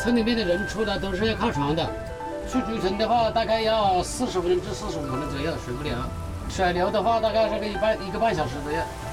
村里面的人出来都是要靠床的，出主城的话大概要40分至45分钟左右，水不了。水流的话大概是一个半小时左右。